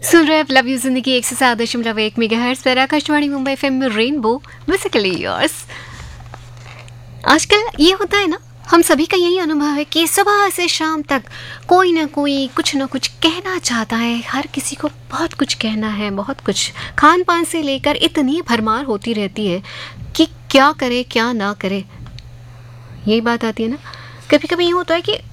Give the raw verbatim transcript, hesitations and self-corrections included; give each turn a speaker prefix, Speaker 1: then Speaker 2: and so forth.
Speaker 1: सुन रहे हैं love you जिंदगी एक सौ सात दशमलव एक मेगाहर्ट्ज पर आकाशवाणी मुंबई एफएम में रेनबो बेसिकली योर्स। आजकल ये होता है ना, हम सभी का यही अनुभव है कि सुबह से शाम तक कोई ना कोई कुछ ना कुछ कहना चाहता है। हर किसी को बहुत कुछ कहना है, बहुत कुछ खान पान से लेकर इतनी भरमार होती रहती है कि क्या करे क्या ना करे। यही बात आती है ना, कभी कभी ये होता है कि